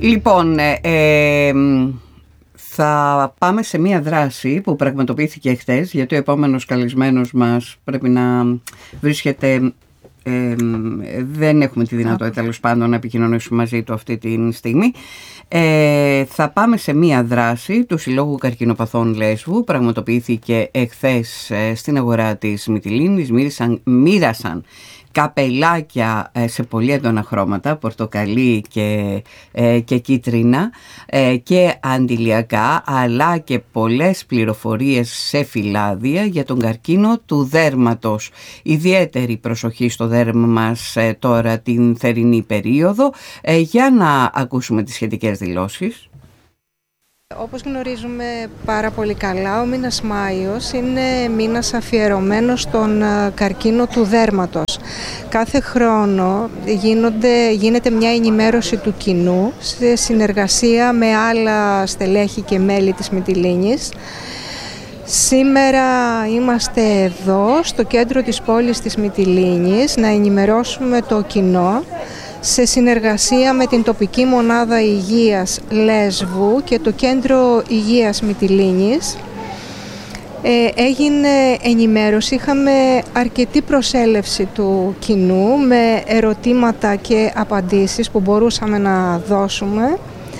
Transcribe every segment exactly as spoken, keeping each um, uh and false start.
Λοιπόν, ε, ε, θα πάμε σε μία δράση που πραγματοποιήθηκε χθες, γιατί ο επόμενος καλεσμένος μας πρέπει να βρίσκεται... Ε, δεν έχουμε τη δυνατότητα τέλος πάντων να επικοινωνήσουμε μαζί του αυτή τη στιγμή. Ε, θα πάμε σε μία δράση του Συλλόγου Καρκινοπαθών Λέσβου. Πραγματοποιήθηκε εχθές ε, στην αγορά της Μυτιλήνης. Μοίρασαν, μοίρασαν καπελάκια ε, σε πολύ έντονα χρώματα, πορτοκαλί και, ε, και κίτρινα ε, και αντιλιακά, αλλά και πολλές πληροφορίες σε φυλάδια για τον καρκίνο του δέρματος. Ιδιαίτερη προσοχή στο δέρμα μας ε, τώρα την θερινή περίοδο. Ε, για να ακούσουμε τις σχετικές δηλώσεις. Όπως γνωρίζουμε πάρα πολύ καλά, ο μήνας Μάιος είναι μήνας αφιερωμένος στον καρκίνο του δέρματος. Κάθε χρόνο γίνονται, γίνεται μια ενημέρωση του κοινού σε συνεργασία με άλλα στελέχη και μέλη της Μυτιλήνης. Σήμερα είμαστε εδώ στο κέντρο της πόλης της Μυτιλήνης να ενημερώσουμε το κοινό σε συνεργασία με την τοπική μονάδα υγείας Λέσβου και το κέντρο υγείας Μυτιλήνης. Ε, έγινε ενημέρωση, είχαμε αρκετή προσέλευση του κοινού με ερωτήματα και απαντήσεις που μπορούσαμε να δώσουμε.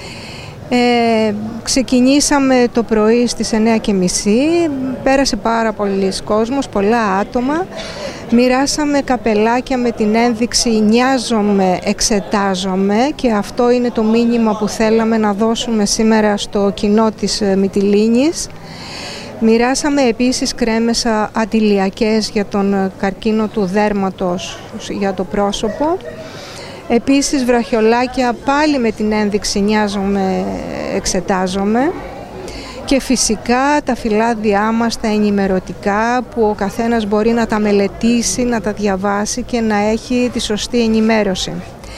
Ε, ξεκινήσαμε το πρωί στις εννιά και μισή, πέρασε πάρα πολλοί κόσμος, πολλά άτομα. Μοιράσαμε καπελάκια με την ένδειξη «Νοιάζομαι, εξετάζομαι» και αυτό είναι το μήνυμα που θέλαμε να δώσουμε σήμερα στο κοινό της Μυτιλήνης. Μοιράσαμε επίσης κρέμες αντιλιακές για τον καρκίνο του δέρματος για το πρόσωπο. Επίσης βραχιολάκια πάλι με την ένδειξη «Νοιάζομαι, εξετάζομαι». Και φυσικά τα φυλάδια μας, τα ενημερωτικά, που ο καθένας μπορεί να τα μελετήσει, να τα διαβάσει και να έχει τη σωστή ενημέρωση.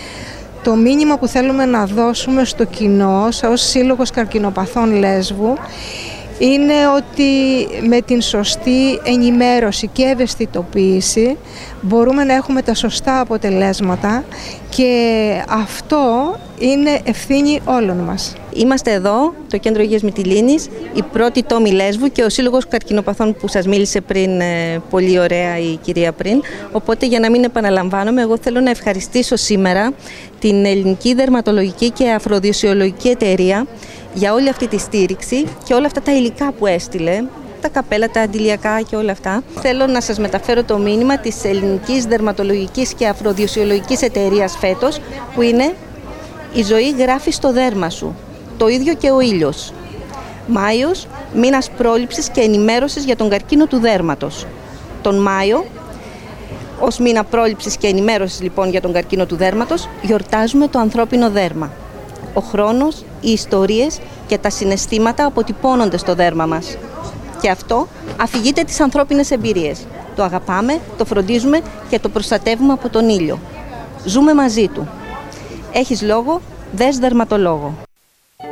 Το μήνυμα που θέλουμε να δώσουμε στο κοινό, ως Σύλλογος Καρκινοπαθών Λέσβου, είναι ότι με την σωστή ενημέρωση και ευαισθητοποίηση μπορούμε να έχουμε τα σωστά αποτελέσματα και αυτό είναι ευθύνη όλων μας. Είμαστε εδώ, το Κέντρο Υγείας Μυτιλήνης, η πρώτη τόμη Λέσβου και ο Σύλλογος Καρκινοπαθών που σας μίλησε πριν, ε, πολύ ωραία η κυρία πριν. Οπότε για να μην επαναλαμβάνομαι, εγώ θέλω να ευχαριστήσω σήμερα την Ελληνική Δερματολογική και Αφροδισιολογική Εταιρεία για όλη αυτή τη στήριξη και όλα αυτά τα υλικά που έστειλε, τα καπέλα, τα αντιλιακά και όλα αυτά. Θέλω να σας μεταφέρω το μήνυμα της Ελληνικής Δερματολογικής και Αφροδισιολογικής Εταιρείας φέτος, που είναι «Η ζωή γράφει στο δέρμα σου, το ίδιο και ο ήλιος». Μάιος, μήνας πρόληψης και ενημέρωσης για τον καρκίνο του δέρματος. Τον Μάιο, ως μήνα πρόληψης και ενημέρωσης λοιπόν για τον καρκίνο του δέρματος, γιορτάζουμε το ανθρώπινο δέρμα. Ο χρόνος, οι ιστορίες και τα συναισθήματα αποτυπώνονται στο δέρμα μας. Και αυτό αφηγείται τις ανθρώπινες εμπειρίες. Το αγαπάμε, το φροντίζουμε και το προστατεύουμε από τον ήλιο. Ζούμε μαζί του. Έχεις λόγο, δες δερματολόγο.